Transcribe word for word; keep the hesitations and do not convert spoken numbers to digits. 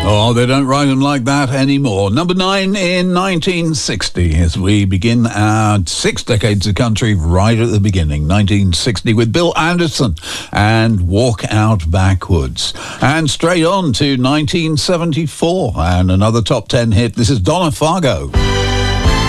Oh, they don't write them like that anymore. Number nine in nineteen sixty, as we begin our six decades of country right at the beginning. nineteen sixty with Bill Anderson and Walk Out Backwards. And straight on to nineteen seventy-four and another top ten hit. This is Donna Fargo.